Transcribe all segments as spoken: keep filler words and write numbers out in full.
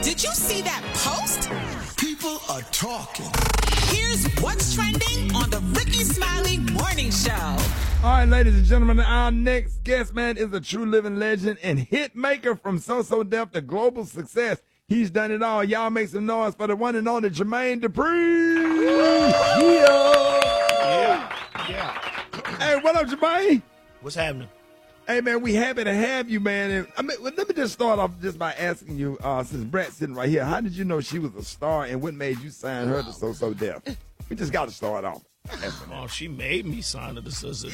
Did you see that post? People are talking. Here's what's trending on the Ricky Smiley Morning Show. All right, ladies and gentlemen, our next guest, man, is a true living legend and hit maker from So-So Def to global success. He's done it all. Y'all make some noise for the one and only Jermaine Dupri. Yeah. Yeah. Hey, what up, Jermaine? What's happening? Hey, man, we happy to have you, man. And, I mean, well, let me just start off just by asking you, uh, since Brett's sitting right here, how did you know she was a star and what made you sign her to So-So Def? We just got to start off. Oh, she made me sign her to So-So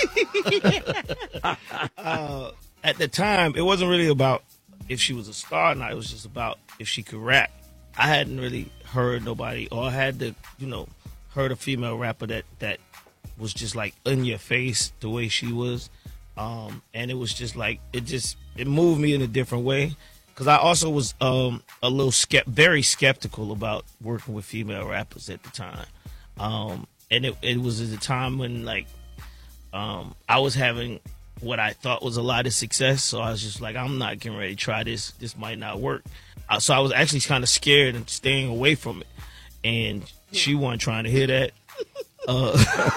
uh, At the time, it wasn't really about if she was a star or not. It was just about if she could rap. I hadn't really heard nobody, or had the, you know, heard a female rapper that, that was just like in your face the way she was. Um, and it was just like, it just, it moved me in a different way. Because I also was um, a little, skept, very skeptical about working with female rappers at the time. Um, and it, it was at a time when, like, um, I was having what I thought was a lot of success. So I was just like, I'm not getting ready to try this. This might not work. Uh, so I was actually kind of scared and staying away from it. And she wasn't trying to hear that. Uh,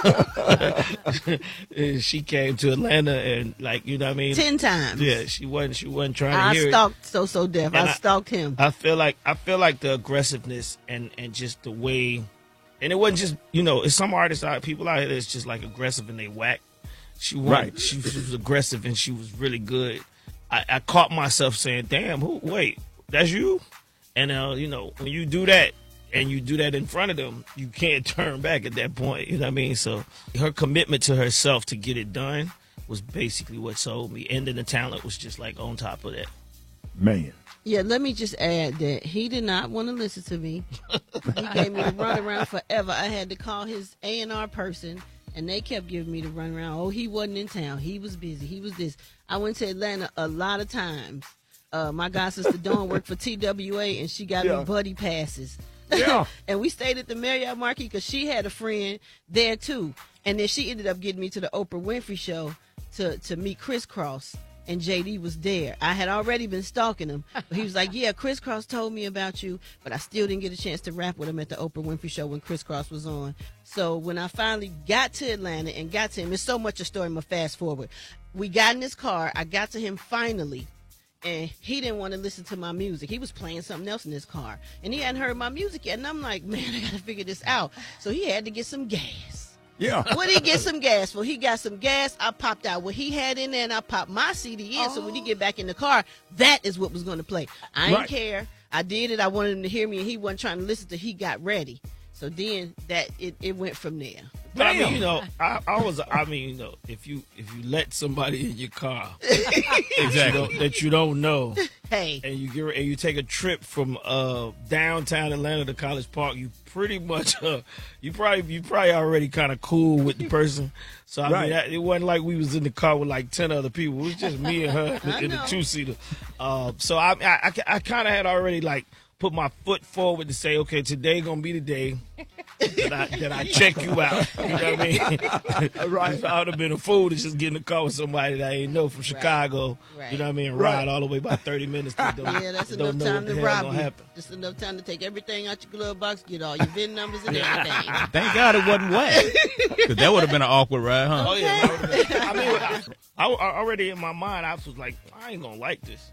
and she came to Atlanta and, like, you know what I mean? Ten times. Yeah, she wasn't. She wasn't trying to I hear stalked it. So-So Def. I, I stalked him. I feel like I feel like the aggressiveness and, and just the way, and it wasn't just, you know, it's some artists out, people out here that's just like aggressive and they whack. She wasn't. Right. She, she was aggressive and she was really good. I, I caught myself saying, "Damn, who? Wait, that's you?" And uh, you know, when you do that. And you do that in front of them, you can't turn back at that point. You know what I mean? So her commitment to herself to get it done was basically what sold me. And then the talent was just like on top of that. Man. Yeah, let me just add that he did not want to listen to me. He gave me the runaround forever. I had to call his A and R person, and they kept giving me the runaround. Oh, he wasn't in town. He was busy. He was this. I went to Atlanta a lot of times. Uh, my god sister Dawn worked for T W A, and she got Yeah. me buddy passes. Yeah. And we stayed at the Marriott Marquis because she had a friend there too. And then she ended up getting me to the Oprah Winfrey Show to, to meet Criss Cross. And J D was there. I had already been stalking him. But he was like, yeah, Criss Cross told me about you, but I still didn't get a chance to rap with him at the Oprah Winfrey Show when Criss Cross was on. So when I finally got to Atlanta and got to him, it's so much a story, I'm going to fast forward. We got in his car. I got to him finally. And he didn't want to listen to my music. He was playing something else in his car. And he hadn't heard my music yet. And I'm like, man, I got to figure this out. So he had to get some gas. Yeah. What did he get some gas? Well, he got some gas. I popped out what he had in there, and I popped my C D in. Oh. So when he get back in the car, that is what was going to play. I didn't Right. care. I did it. I wanted him to hear me, and he wasn't trying to listen till he got ready. So then that it, it went from there. But I mean, you know, I, I was, I mean, you know, if you if you let somebody in your car exactly that you don't know, Hey. and you get and you take a trip from uh, downtown Atlanta to College Park, you pretty much uh, you probably you probably already kind of cool with the person. So I Right. mean, that, it wasn't like we was in the car with like ten other people. It was just me and her in, in the two seater. Uh, so I I, I, I kind of had already like put my foot forward to say, okay, today gonna be the day that I, that I check you out. You know what I mean? Right. I would have been a fool to just get in the car with somebody that I ain't know from Chicago. Right. You know what I mean? Right. Ride all the way about thirty minutes. To don't, Yeah, that's don't enough know time what the to hell rob gonna you. happen. Just enough time to take everything out your glove box, get all your V I N numbers and everything. Thank God it wasn't wet. Because that would have been an awkward ride, huh? Oh yeah, that would've been- I mean, I, I, I already in my mind, I was like, I ain't gonna like this.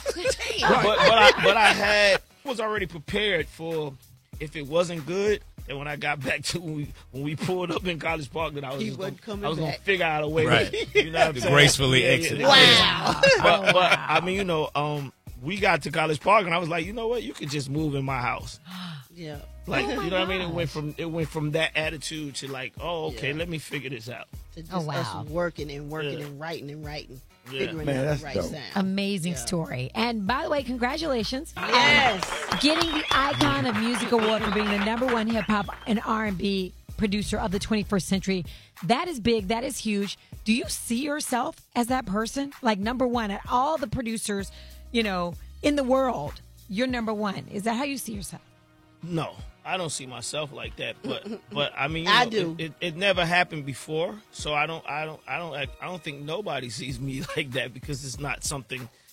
But, but I, but I had was already prepared for if it wasn't good. And when I got back to when we when we pulled up in College Park, that I was He just wasn't gonna, coming I was gonna back. figure out a way, Right. to, you know, what I'm To saying? gracefully Yeah, yeah, exit. yeah. Wow. But, but I mean, you know, um, we got to College Park, and I was like, you know what, you could just move in my house. Yeah. Like, you know what I mean? It went from it went from that attitude to like, oh, okay, Yeah. let me figure this out. To just Oh, wow. us working and working Yeah. and writing and writing, Yeah. figuring Man, out that's the right dope. sound. Amazing Yeah. story. And by the way, congratulations. Yes. Getting the Icon of Music Award for being the number one hip hop and R and B producer of the twenty-first century. That is big. That is huge. Do you see yourself as that person? Like number one at all the producers, you know, in the world, you're number one. Is that how you see yourself? No, I don't see myself like that. But but I mean, you I know, do. It, it, it never happened before, so I don't I don't I don't I don't think nobody sees me like that because it's not something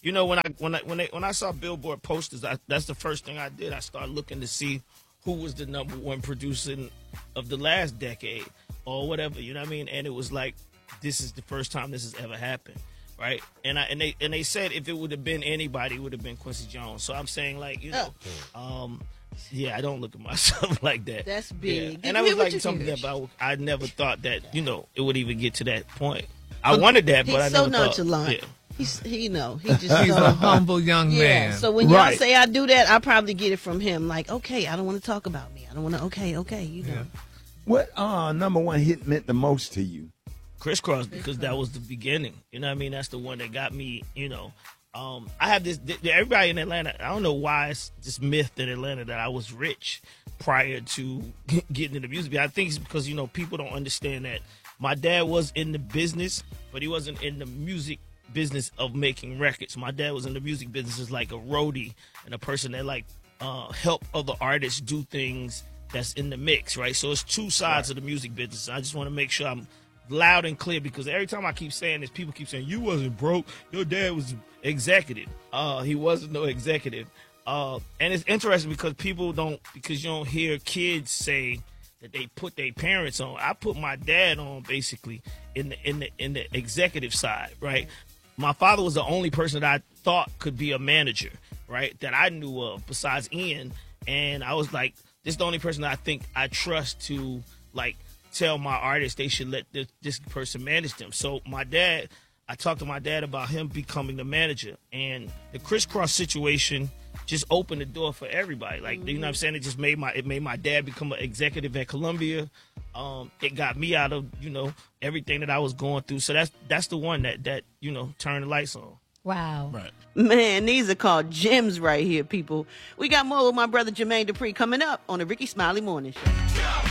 you know, when I when I when I, when I saw Billboard posters, I, that's the first thing I did. I started looking to see who was the number one producer of the last decade or whatever. You know what I mean? And it was like, this is the first time this has ever happened, right? And I and they and they said if it would have been anybody, it would have been Quincy Jones. So I'm saying, like, you know, um, yeah, I don't look at myself like that. That's big. Yeah. And I was like something about I never thought that, you know, it would even get to that point. I wanted that, but I He's never so thought. nonchalant. Yeah. He's he know he just He's so a humble young yeah. man. So when y'all Right. say I do that, I probably get it from him. Like, okay, I don't want to talk about me. I don't want to. Okay, okay, you know. Yeah. What uh number one hit meant the most to you? Crisscross, because that was the beginning. You know what I mean? That's the one that got me, you know. Um, I have this, th- everybody in Atlanta, I don't know why it's this myth in Atlanta that I was rich prior to getting into music. I think it's because, you know, people don't understand that my dad was in the business, but he wasn't in the music business of making records. My dad was in the music business as like a roadie and a person that like uh, help other artists do things that's in the mix, right? So it's two sides of the music business. I just want to make sure I'm loud and clear, because every time I keep saying this, people keep saying, you wasn't broke, your dad was executive. Uh, he wasn't no executive. Uh, and it's interesting because people don't, because you don't hear kids say that they put their parents on. I put my dad on basically in the in the in the executive side, right? My father was the only person that I thought could be a manager, right? That I knew of besides Ian. And I was like, this is the only person that I think I trust to like tell my artists they should let this, this person manage them. So my dad, I talked to my dad about him becoming the manager, and the Crisscross situation just opened the door for everybody. Like, mm-hmm. you know what I'm saying? It just made my it made my dad become an executive at Columbia. Um, it got me out of, you know, everything that I was going through. So that's that's the one that that you know turned the lights on. Wow. Right. Man, these are called gems right here, people. We got more with my brother Jermaine Dupri coming up on the Ricky Smiley Morning Show.